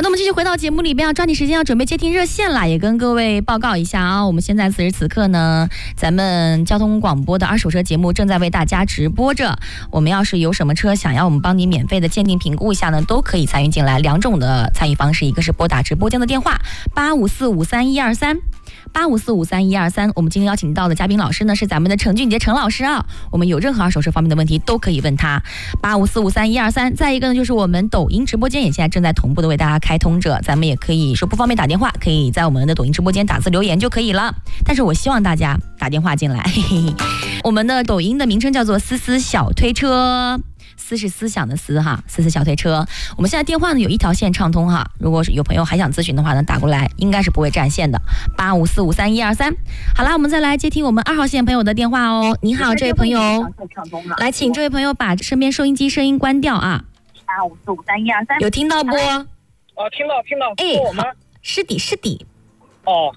那我们继续回到节目里边，要抓紧时间要准备接听热线了，也跟各位报告一下啊，我们现在此时此刻呢，咱们交通广播的二手车节目正在为大家直播着。我们要是有什么车想要我们帮你免费的鉴定评估一下呢，都可以参与进来。两种的参与方式，一个是拨打直播间的电话85453123。85453123，我们今天邀请到的嘉宾老师呢是咱们的陈俊杰陈老师啊，我们有任何二手车方面的问题都可以问他。85453123，再一个呢就是我们抖音直播间也现在正在同步的为大家开通着，咱们也可以说不方便打电话，可以在我们的抖音直播间打字留言就可以了。但是我希望大家打电话进来，我们的抖音的名称叫做思思小推车。思是思想的思哈，思思小推车。我们现在电话呢有一条线畅通哈，如果是有朋友还想咨询的话呢，打过来应该是不会占线的。85453123。好啦，我们再来接听我们2号线朋友的电话哦。你好，这位朋友，来，请这位朋友把身边收音机声音关掉啊。 85453123， 有听到不？ 听到。 哎， 我们是的。 哦，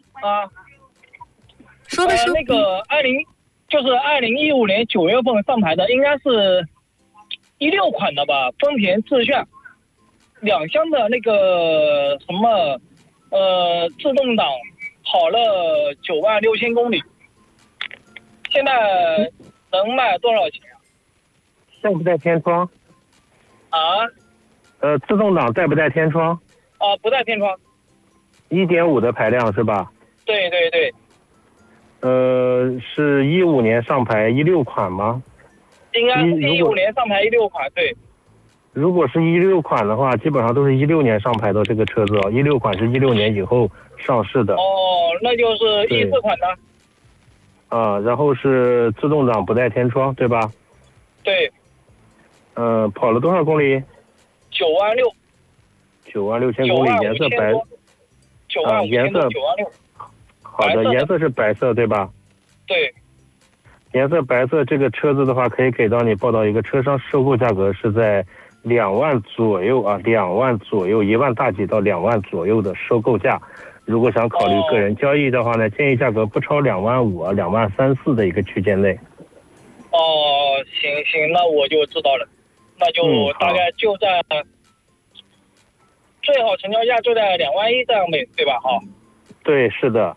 说吧。 那个2015年9月份上牌的，应该是16款的吧，丰田致炫2厢的那个什么自动挡，跑了96000公里，现在能卖多少钱啊？ 带不带天窗？自动挡带不带天窗？ 不带天窗。 1.5的排量是吧？ 对。 是15年上牌16款吗？ 应该是15年上牌16款，对。 如果是16款的话，基本上都是16年上牌的这个车子16款是16年以后上市的。 那就是14款的。 然后是自动挡不带天窗，对吧？ 对。 跑了多少公里 ？96000。 96000公里，颜色白。颜色 96000。 好的，颜色是白色对吧？ 对。 颜色白色，这个车子的话可以给到你报到一个车商收购价格是在2万左右2万左右，1万大几到2万左右的收购价。如果想考虑个人交易的话呢，建议价格不超2万5、2万3、4的一个区间内。 行，那我就知道了，那就大概就在最好成交价就在2万1这样呗，对吧？ 对，是的。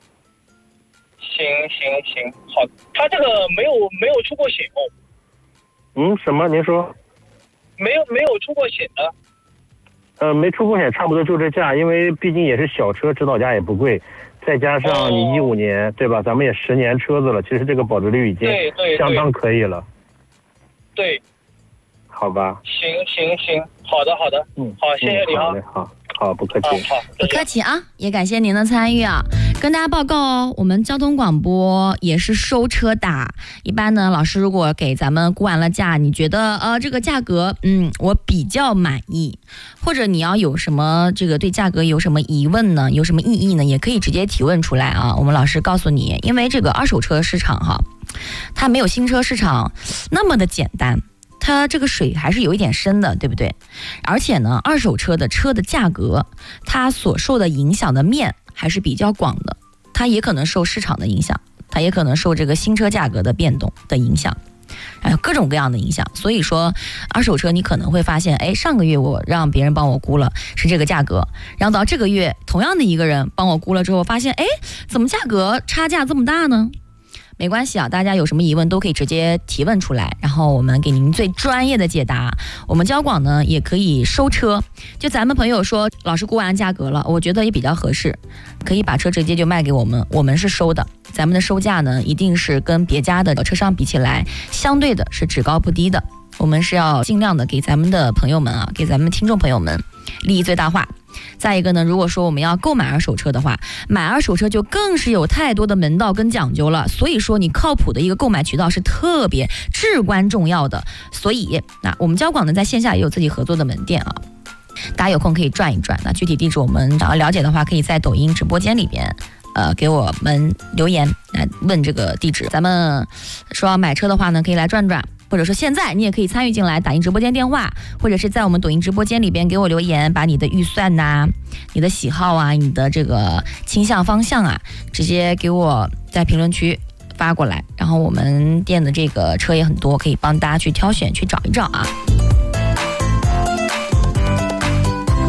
行，好，他这个没有出过险哦。 什么？您说？ 没有出过险的。 没出过险，差不多就这价，因为毕竟也是小车，指导价也不贵，再加上你15年，对吧？咱们也10年车子了，其实这个保值率已经相当可以了。 对。 好吧。 行，好的。好，谢谢你啊。 好，不客气。 不客气啊，也感谢您的参与啊。跟大家报告哦，我们交通广播也是收车的。一般呢，老师如果给咱们估完了价，你觉得这个价格我比较满意，或者你要有什么这个对价格有什么疑问呢，有什么异议呢，也可以直接提问出来啊。我们老师告诉你，因为这个二手车市场它没有新车市场那么的简单。它这个水还是有一点深的，对不对？而且呢，二手车的价格，它所受的影响的面还是比较广的。它也可能受市场的影响，它也可能受这个新车价格的变动的影响，还有各种各样的影响。所以说，二手车你可能会发现，上个月我让别人帮我估了是这个价格，然后到这个月同样的一个人帮我估了之后，发现怎么价格差价这么大呢？没关系啊，大家有什么疑问都可以直接提问出来，然后我们给您最专业的解答。我们交广呢也可以收车，就咱们朋友说老师估完价格了，我觉得也比较合适，可以把车直接就卖给我们，我们是收的。咱们的收价呢一定是跟别家的车商比起来，相对的是只高不低的。我们是要尽量的给咱们的朋友们给咱们听众朋友们利益最大化。再一个呢，如果说我们要购买二手车的话，买二手车就更是有太多的门道跟讲究了，所以说你靠谱的一个购买渠道是特别至关重要的。所以我们交广呢在线下也有自己合作的门店大家有空可以转一转。那具体地址我们想要了解的话，可以在抖音直播间里边给我们留言来问这个地址。咱们说要买车的话呢，可以来转转，或者说现在你也可以参与进来，打进直播间电话，或者是在我们抖音直播间里边给我留言，把你的预算你的喜好你的这个倾向方向直接给我在评论区发过来，然后我们店的这个车也很多，可以帮大家去挑选去找一找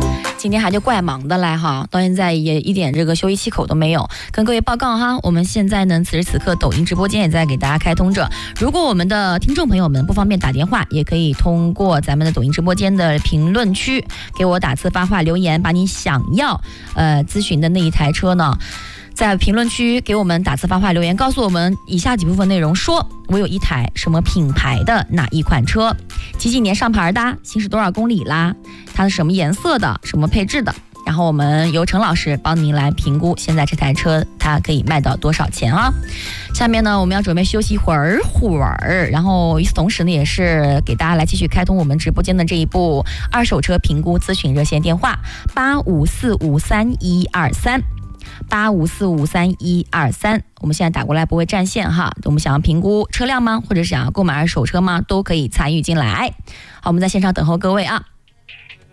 今天还就怪忙的来哈，到现在也一点这个休息气口都没有。跟各位报告哈，我们现在呢，此时此刻抖音直播间也在给大家开通着。如果我们的听众朋友们不方便打电话，也可以通过咱们的抖音直播间的评论区给我打字发话留言，把你想要咨询的那一台车呢，在评论区给我们打字发话留言，告诉我们以下几部分内容：说我有一台什么品牌的哪一款车，几年上牌的，行驶多少公里啦，它是什么颜色的，什么配置的，然后我们由陈老师帮您来评估现在这台车它可以卖到多少钱啊。下面呢，我们要准备休息一会儿，然后与此同时呢，也是给大家来继续开通我们直播间的这一部二手车评估咨询热线电话85453123。85453123，我们现在打过来不会占线哈。我们想要评估车辆吗？或者想要购买二手车吗？都可以参与进来。好，我们在线上等候各位啊。